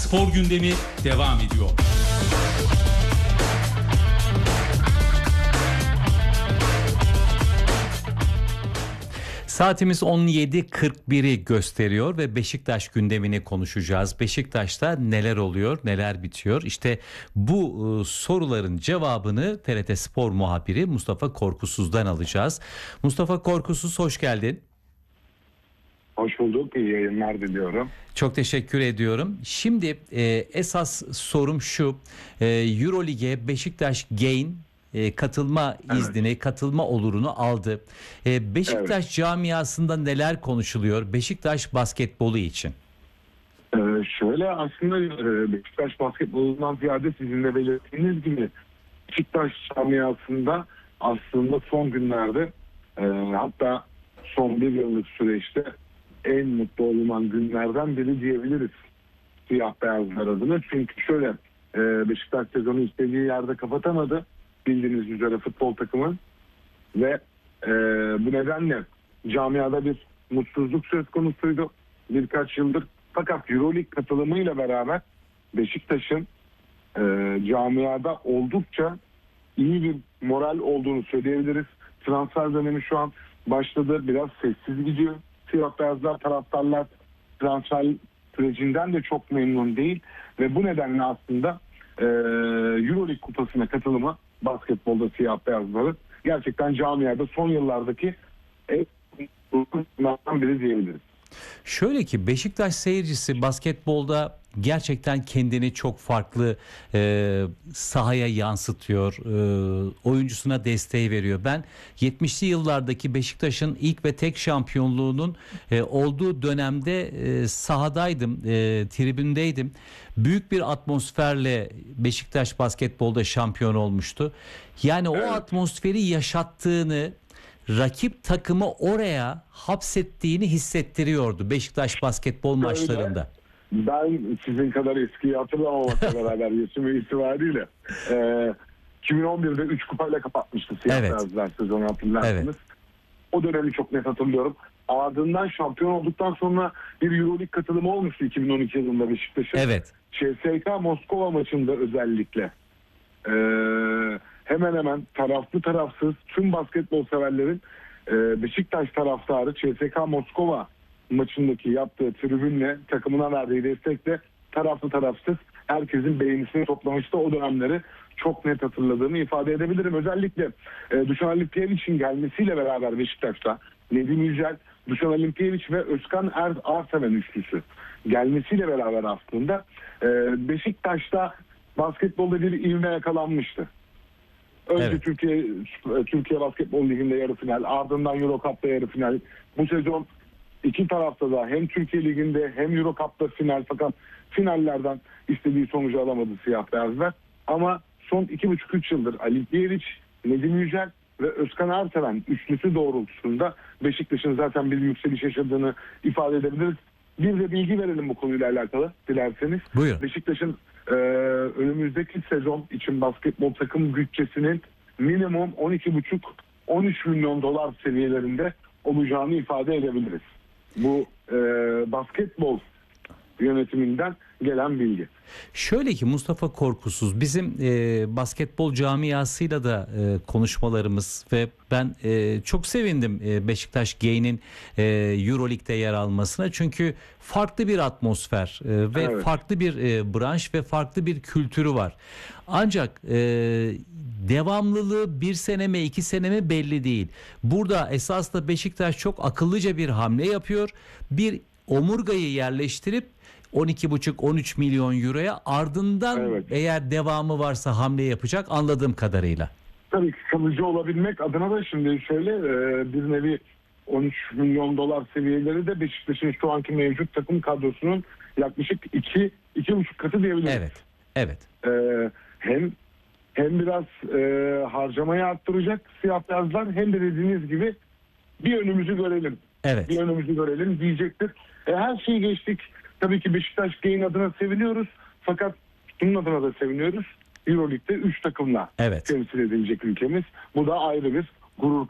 Spor gündemi devam ediyor. Saatimiz 17.41'i gösteriyor ve Beşiktaş gündemini konuşacağız. Beşiktaş'ta neler oluyor, neler bitiyor? İşte bu soruların cevabını TRT Spor muhabiri Mustafa Korkusuz'dan alacağız. Mustafa Korkusuz, hoş geldin. Hoş bulduk. İyi yayınlar diliyorum. Çok teşekkür ediyorum. Şimdi esas sorum şu. Eurolig'e Beşiktaş Gain katılma iznini, katılma olurunu aldı. Beşiktaş camiasında neler konuşuluyor Beşiktaş basketbolu için? Şöyle aslında Beşiktaş basketbolundan ziyade sizin de belirttiğiniz gibi Beşiktaş camiasında aslında son günlerde hatta son bir yıllık süreçte en mutlu olunan günlerden biri diyebiliriz siyah beyazlar adına. Çünkü şöyle Beşiktaş sezonu istediği yerde kapatamadı. Bildiğiniz üzere futbol takımı ve bu nedenle camiada bir mutsuzluk söz konusuydu birkaç yıldır. Fakat Euroleague katılımıyla beraber Beşiktaş'ın camiada oldukça iyi bir moral olduğunu söyleyebiliriz. Transfer dönemi şu an başladı. Biraz sessiz gidiyor. Siyah beyazlar, taraftarlar transfer sürecinden de çok memnun değil ve bu nedenle aslında Euroleague kupasına katılımı basketbolda siyah beyazları gerçekten camiada son yıllardaki en mutlulardan biri diyebiliriz. Şöyle ki Beşiktaş seyircisi basketbolda gerçekten kendini çok farklı sahaya yansıtıyor. Oyuncusuna desteği veriyor. Ben 70'li yıllardaki Beşiktaş'ın ilk ve tek şampiyonluğunun olduğu dönemde sahadaydım, tribündeydim. Büyük bir atmosferle Beşiktaş basketbolda şampiyon olmuştu. Yani o atmosferi yaşattığını, rakip takımı oraya hapsettiğini hissettiriyordu Beşiktaş basketbol maçlarında. Ben sizin kadar eskiyi hatırlamamakla beraber yaşım itibariyle 2011'de 3 kupayla kapatmıştı siyah beyazlar sezonu, hatırlarsınız. Evet. O dönemi çok net hatırlıyorum. Ardından şampiyon olduktan sonra bir Euroleague katılımı olmuştu 2012 yılında Beşiktaş'ın. Evet. CSKA Moskova maçında özellikle hemen hemen taraflı tarafsız tüm basketbol severlerin Beşiktaş taraftarı CSKA Moskova maçındaki yaptığı tribünle, takımına verdiği destekle taraflı tarafsız herkesin beğenisini toplamıştı. O dönemleri çok net hatırladığımı ifade edebilirim. Özellikle Dušan Alipijević'in gelmesiyle beraber Beşiktaş'ta Nedim Yücel, Dušan Alipijević ve Özkan Arseven üçlüsü gelmesiyle beraber aslında Beşiktaş'ta basketbolda bir ivme yakalanmıştı. Önce Türkiye Basketbol Ligi'nde yarı final, ardından Euro Cup'ta yarı final. Bu sezon iki tarafta da hem Türkiye Ligi'nde hem Euro Cup'ta final, fakat finallerden istediği sonucu alamadı siyah beyazlar. Ama son 2,5-3 yıldır Alipijević, Nedim Yücel ve Özkan Arseven üçlüsü doğrultusunda Beşiktaş'ın zaten bir yükseliş yaşadığını ifade edebiliriz. Bir de bilgi verelim bu konuyla alakalı dilerseniz. Buyurun. Beşiktaş'ın önümüzdeki sezon için basketbol takım bütçesinin minimum 12,5-13 milyon dolar seviyelerinde olacağını ifade edebiliriz. Bu basketbol yönetiminden gelen bilgi. Şöyle ki Mustafa Korkusuz, bizim basketbol camiasıyla da konuşmalarımız ve ben çok sevindim Beşiktaş Gain'in Euroleague'de yer almasına. Çünkü farklı bir atmosfer ve farklı bir branş ve farklı bir kültürü var. Ancak devamlılığı bir sene mi 2 sene mi belli değil. Burada esas da Beşiktaş çok akıllıca bir hamle yapıyor. Bir omurgayı yerleştirip 12,5-13 milyon euroya, ardından eğer devamı varsa hamle yapacak anladığım kadarıyla. Tabii ki kalıcı olabilmek adına da şimdi şöyle bir nevi 13 milyon dolar seviyeleri de Beşiktaş'ın şu anki mevcut takım kadrosunun yaklaşık 2,5 katı diyebiliriz. Evet. Hem biraz harcamayı arttıracak siyah beyazlar, hem de dediğiniz gibi bir önümüzü görelim. Evet. Bir önümüzü görelim diyecektir. Her şeyi geçtik. Tabii ki Beşiktaş Gain adına seviniyoruz. Fakat bunun adına da seviniyoruz. Euroleague'de 3 takımla temsil edilecek ülkemiz. Bu da ayrı bir gurur